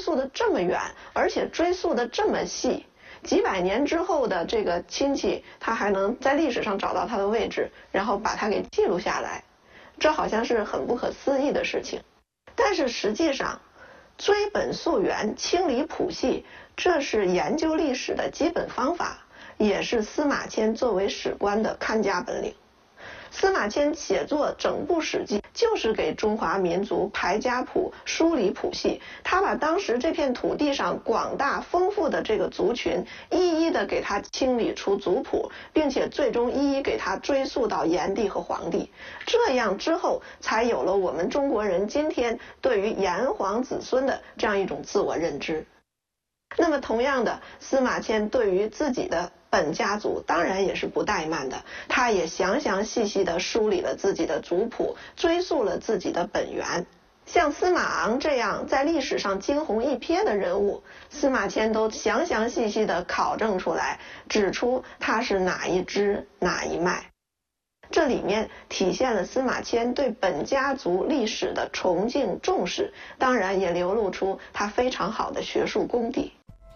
溯的这么远，而且追溯的这么细，几百年之后的这个亲戚，他还能在历史上找到他的位置，然后把它给记录下来，这好像是很不可思议的事情。但是实际上，追本溯源、清理谱系，这是研究历史的基本方法，也是司马迁作为史官的看家本领。司马迁写作整部史记，就是给中华民族排家谱、梳理谱系。他把当时这片土地上广大丰富的这个族群，一一的给他清理出族谱，并且最终一一给他追溯到炎帝和黄帝。这样之后，才有了我们中国人今天对于炎黄子孙的这样一种自我认知。那么同样的，司马迁对于自己的本家族当然也是不怠慢的，他也详详细细地梳理了自己的族谱，追溯了自己的本源。像司马昂这样在历史上惊鸿一瞥的人物，司马迁都详详细细地考证出来，指出他是哪一支哪一脉。这里面体现了司马迁对本家族历史的崇敬重视，当然也流露出他非常好的学術功底。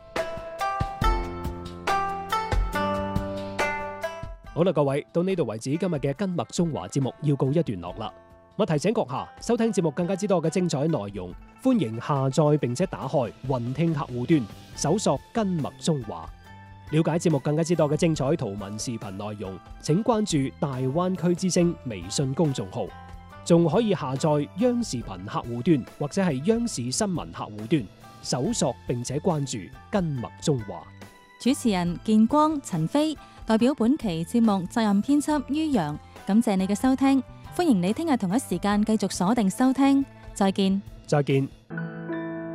好啦，各位，到呢度為止，今日嘅根脈中華節目要告一段落啦。我提醒閣下，收聽節目更加之多嘅精彩內容，歡迎下載並且打開雲聽客戶端，搜索根脈中華。了解節目更加之多嘅精彩圖文視頻內容，請關注大灣區之聲微信公眾號，仲可以下載央視頻客戶端或者係央視新聞客戶端，搜索並且關注根脈中華。 主持人建光、陳飛代表本期節目責任編輯于洋，感謝你嘅收聽，歡迎你聽日同一時間繼續鎖定收聽，再見。 再見。